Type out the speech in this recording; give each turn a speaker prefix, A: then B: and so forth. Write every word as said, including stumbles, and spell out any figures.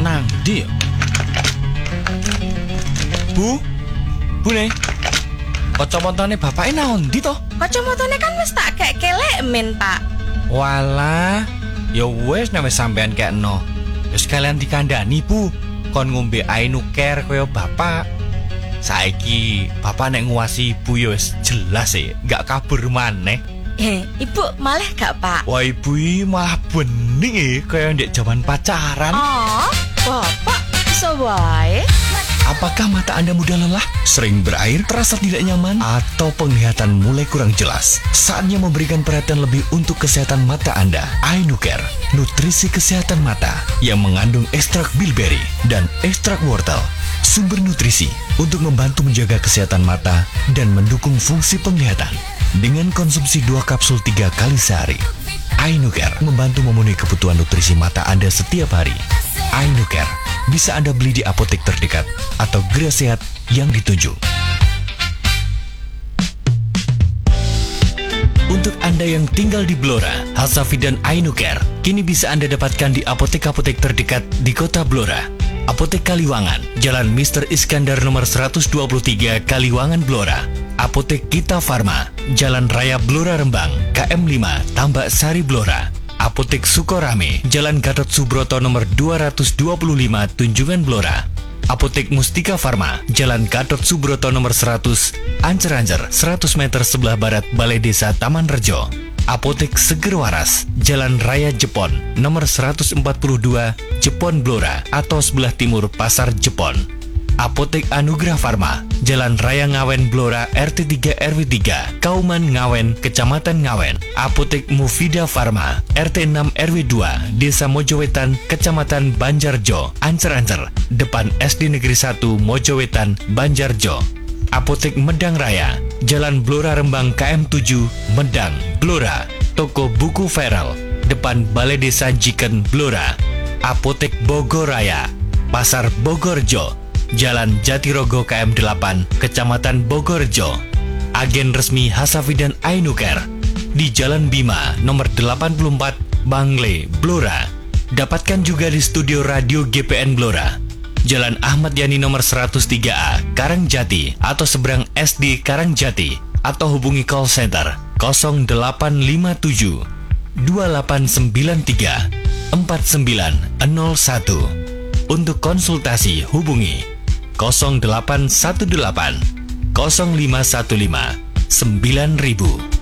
A: Nang ndi? Bu? Bu nih. Kacamatane bapake naon ndi to?
B: Kacamatane kan wis tak gek kelek men, Pak.
A: Walah, ya wis nek wis sampean kekno. Ya sekalian dikandani, Bu. Kon ngombe Ainuker kaya bapak. Saiki bapak nek nguwasi ibu ya wis jelas e, gak kabur maneh.
B: Eh, Ibu malah gak, Pak?
A: Wah, ibu iki malah bening e kaya ndek jaman pacaran.
B: Oh, Bapak bisa wae.
C: Apakah mata Anda mudah lelah, sering berair, terasa tidak nyaman, atau penglihatan mulai kurang jelas? Saatnya memberikan perhatian lebih untuk kesehatan mata Anda. Ainuker, nutrisi kesehatan mata yang mengandung ekstrak bilberry dan ekstrak wortel. Sumber nutrisi untuk membantu menjaga kesehatan mata dan mendukung fungsi penglihatan. Dengan konsumsi dua kapsul tiga kali sehari, Ainuker membantu memenuhi kebutuhan nutrisi mata Anda setiap hari. Ainuker bisa Anda beli di apotek terdekat atau gerai sehat yang ditunjuk. Untuk Anda yang tinggal di Blora, Hasafidan Ainuker kini bisa Anda dapatkan di apotek-apotek terdekat di kota Blora. Apotek Kaliwangan, Jalan Mister Iskandar nomor seratus dua puluh tiga Kaliwangan Blora. Apotek Kita Farma, Jalan Raya Blora Rembang, K M lima Tambak Sari Blora. Apotek Sukorame, Jalan Gatot Subroto nomor dua ratus dua puluh lima Tunjungan Blora. Apotek Mustika Farma, Jalan Gatot Subroto nomor seratus, Ancer-Ancer, seratus meter sebelah barat Balai Desa Taman Rejo. Apotek Seger Waras, Jalan Raya Jepon, nomor seratus empat puluh dua, Jepon Blora, atau sebelah timur Pasar Jepon. Apotek Anugrah Farma, Jalan Raya Ngawen Blora, R T tiga R W tiga, Kauman Ngawen, Kecamatan Ngawen. Apotek Mufida Farma, R T enam R W dua, Desa Mojowetan, Kecamatan Banjarjo, Ancer-Ancer, depan S D Negeri satu Mojowetan, Banjarjo. Apotek Medang Raya, Jalan Blora Rembang K M tujuh, Medang, Blora. Toko Buku Feral, depan Balai Desa Jiken, Blora. Apotek Bogor Raya, Pasar Bogorjo, Jalan Jatirogo K M delapan, Kecamatan Bogorjo. Agen resmi Hasafidan Ainuker di Jalan Bima nomor delapan puluh empat, Bangle, Blora. Dapatkan juga di studio radio G P N Blora, Jalan Ahmad Yani nomor seratus tiga A, Karangjati, atau seberang S D Karangjati, atau hubungi call center nol delapan lima tujuh, dua delapan sembilan tiga, empat sembilan nol satu. Untuk konsultasi hubungi nol delapan satu delapan, nol lima satu lima, sembilan ribu.